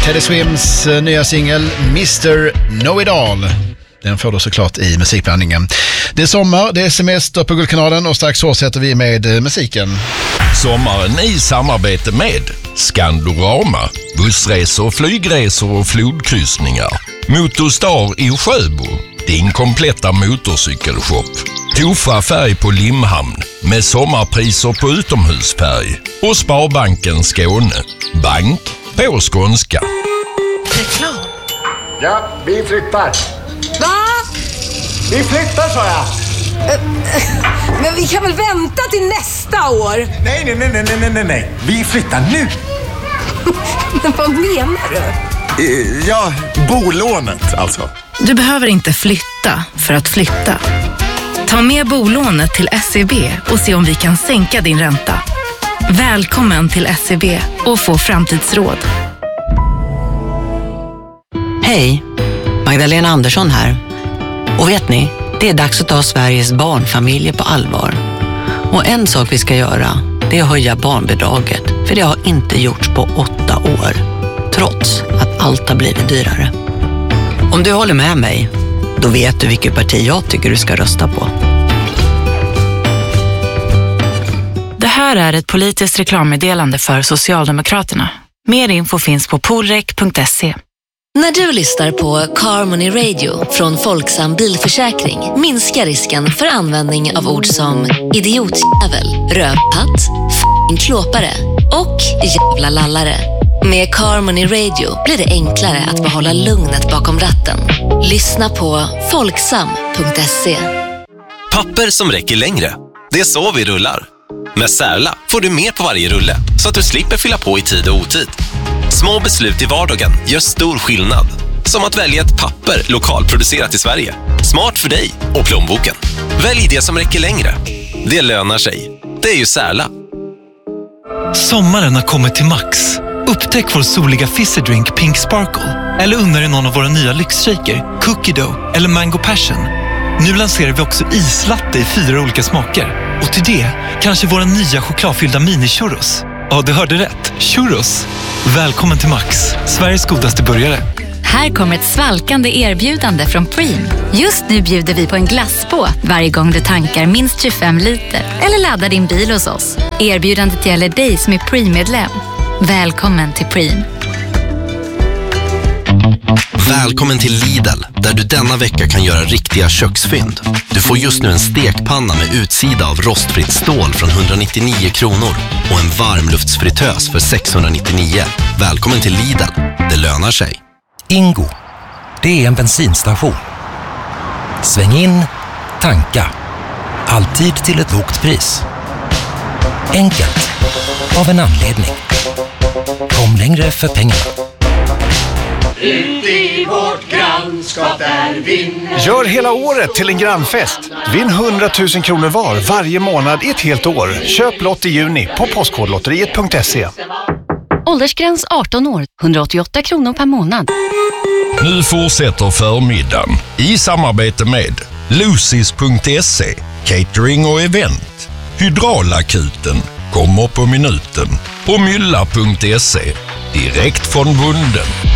Teddy Swims nya singel Mr. Know-It-All. Den får du såklart i musikblandningen. Det är sommar, det är semester på Guldkanalen och strax fortsätter vi med musiken. Sommaren i samarbete med Skandorama, bussresor, flygresor och flodkryssningar. Motorstar i Sjöbo, din kompletta motorcykelshop. Tofa färg på Limhamn med sommarpriser på utomhusfärg. Och Sparbanken Skåne, bank på skånska. Reklam. Ja, vi flyttar. Va? Vi flyttar, sa jag. Men vi kan väl vänta till nästa år? Nej. Vi flyttar nu. Men vad menar du? Ja, bolånet alltså. Du behöver inte flytta för att flytta. Ta med bolånet till SEB och se om vi kan sänka din ränta. Välkommen till SEB och få framtidsråd. Hej, Magdalena Andersson här. Och vet ni, det är dags att ta Sveriges barnfamiljer på allvar. Och en sak vi ska göra, det är att höja barnbidraget. För det har inte gjorts på 8 år. Trots att allt har blivit dyrare. Om du håller med mig, då vet du vilket parti jag tycker du ska rösta på. Det här är ett politiskt reklammeddelande för Socialdemokraterna. Mer info finns på polrek.se. När du lyssnar på Carmony Radio från Folksam Bilförsäkring minskar risken för användning av ord som idiotjävel, rövpatt, f***ing klåpare och jävla lallare. Med Carmony Radio blir det enklare att behålla lugnet bakom ratten. Lyssna på folksam.se. Papper som räcker längre. Det är så vi rullar. Med Särla får du mer på varje rulle så att du slipper fylla på i tid och otid. Små beslut i vardagen gör stor skillnad. Som att välja ett papper lokalproducerat i Sverige. Smart för dig och plånboken. Välj det som räcker längre. Det lönar sig. Det är ju Särla. Sommaren har kommit till Max. Upptäck vår soliga fizzydrink Pink Sparkle. Eller unna dig någon av våra nya lyxshaker, Cookie Dough eller Mango Passion. Nu lanserar vi också islatte i 4 olika smaker. Och till det kanske våra nya chokladfyllda mini-churros. Ja, du hörde rätt. Churros. Välkommen till Max, Sveriges godaste burgare. Här kommer ett svalkande erbjudande från Preem. Just nu bjuder vi på en glassbåt varje gång du tankar minst 25 liter. Eller laddar din bil hos oss. Erbjudandet gäller dig som är Preem-medlem. Välkommen till Preem. Välkommen till Lidl, där du denna vecka kan göra riktiga köksfynd. Du får just nu en stekpanna med utsida av rostfritt stål från 199 kronor och en varmluftsfritös för 699. Välkommen till Lidl, det lönar sig. Ingo, det är en bensinstation. Sväng in, tanka. Alltid till ett lågt pris. Enkelt, av en anledning. Kom längre för pengarna. Ut i vårt grannskap där vinner. Gör hela året till en grannfest. Vinn 100 000 kronor var varje månad i ett helt år. Köp lott i juni på postkodlotteriet.se. Åldersgräns 18 år, 188 kronor per månad. Nu fortsätter förmiddagen i samarbete med Lucis.se, catering och event. Hydraulakuten kommer på minuten. Och Mylla.se, direkt från bunden.